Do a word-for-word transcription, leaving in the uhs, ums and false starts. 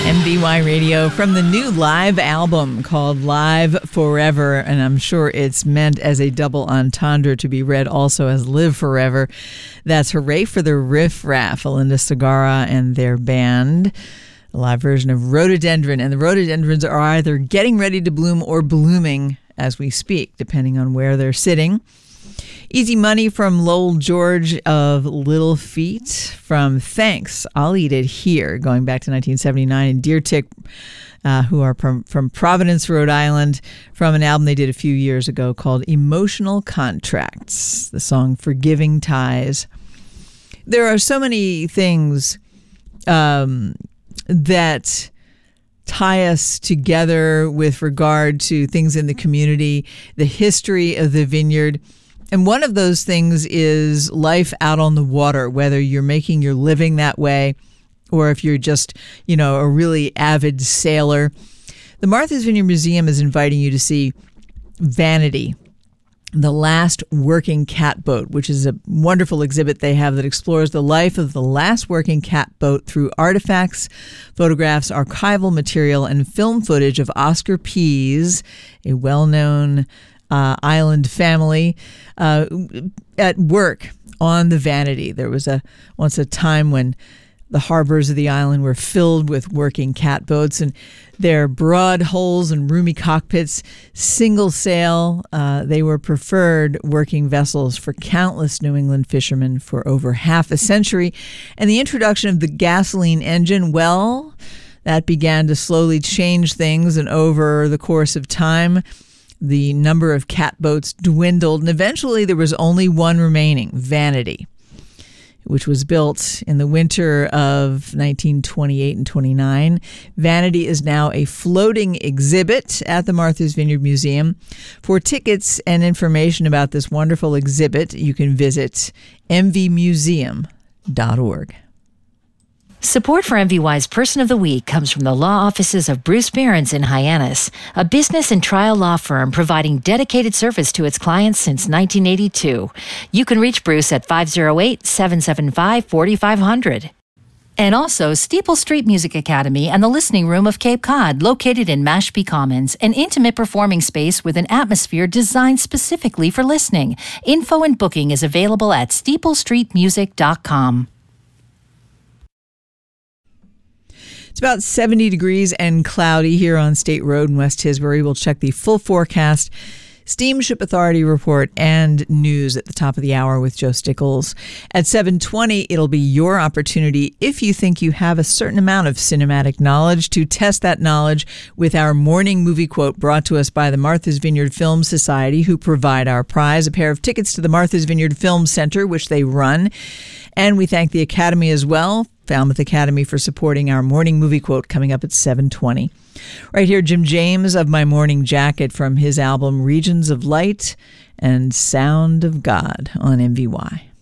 M V Y Radio from the new live album called Live Forever, and I'm sure it's meant as a double entendre to be read also as Live Forever. That's Hooray for the Riff Raff, Alinda Segarra and their band. A live version of Rhododendron, and the rhododendrons are either getting ready to bloom or blooming as we speak, depending on where they're sitting. Easy Money from Lowell George of Little Feat from Thanks, I'll Eat It Here, going back to nineteen seventy-nine, and Deer Tick, uh, who are from, from Providence, Rhode Island, from an album they did a few years ago called Emotional Contracts, the song Forgiving Ties. There are so many things um, that tie us together with regard to things in the community, the history of the vineyard. And one of those things is life out on the water, whether you're making your living that way or if you're just, you know, a really avid sailor. The Martha's Vineyard Museum is inviting you to see Vanity, the last working catboat, which is a wonderful exhibit they have that explores the life of the last working catboat through artifacts, photographs, archival material, and film footage of Oscar Pease, a well-known Uh, island family uh, at work on the Vanity. There was a once a time when the harbors of the island were filled with working catboats, and their broad hulls and roomy cockpits, single sail, uh, they were preferred working vessels for countless New England fishermen for over half a century. And the introduction of the gasoline engine, well, that began to slowly change things, and over the course of time, the number of catboats dwindled, and eventually there was only one remaining, Vanity, which was built in the winter of nineteen twenty-eight and twenty-nine. Vanity is now a floating exhibit at the Martha's Vineyard Museum. For tickets and information about this wonderful exhibit, you can visit m v museum dot org. Support for M V Y's Person of the Week comes from the law offices of Bruce Behrens in Hyannis, a business and trial law firm providing dedicated service to its clients since nineteen eighty-two. You can reach Bruce at five oh eight, seven seven five, four five zero zero. And also Steeple Street Music Academy and the Listening Room of Cape Cod, located in Mashpee Commons, an intimate performing space with an atmosphere designed specifically for listening. Info and booking is available at steeple street music dot com. It's about seventy degrees and cloudy here on State Road in West Tisbury. We'll check the full forecast, Steamship Authority report, and news at the top of the hour with Joe Stickles. At seven twenty, it'll be your opportunity, if you think you have a certain amount of cinematic knowledge, to test that knowledge with our morning movie quote brought to us by the Martha's Vineyard Film Society, who provide our prize, a pair of tickets to the Martha's Vineyard Film Center, which they run. And we thank the Academy as well, Falmouth Academy, for supporting our morning movie quote coming up at seven twenty. Right here, Jim James of My Morning Jacket from his album Regions of Light and Sound of God on M V Y.